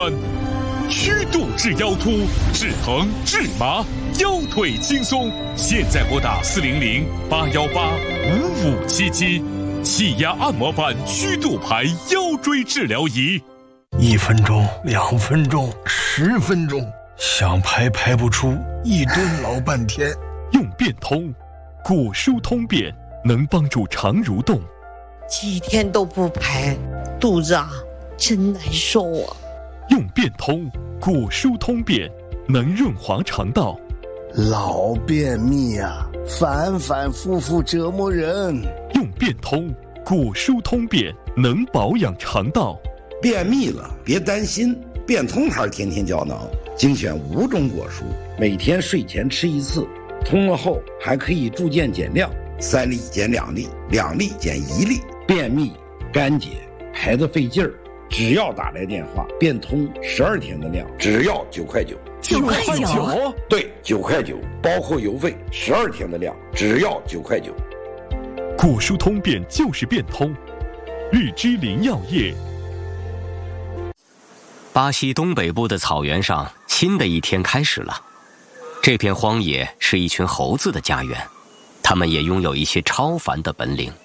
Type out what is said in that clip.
虚度治腰突、治疼、治麻、腰腿轻松。现在拨打400-818-5577，气压按摩板虚度牌腰椎治疗仪。 1分钟、2分钟、10分钟，想排不出，一蹲老半天。 用变通，骨疏通便能帮助肠蠕动。 几天都不排，肚子真难受啊。 用变通，骨疏通便能润滑肠道。 老便秘反复复折磨人。 用变通，骨疏通便能保养肠道。 便秘了别担心，变通牌天天胶囊精选5种果蔬，每天睡前吃1次，通了后还可以逐渐减量，3粒减2粒，2粒减1粒。便秘、干结、排得费劲儿，只要打来电话，变通12天的量，只要9块9。 9块9？ 对，9块9，包括邮费，12天的量，只要9块9。 骨疏通便就是变通，日之林药业。 巴西东北部的草原上，新的一天开始了。这片荒野是一群猴子的家园，它们也拥有一些超凡的本领。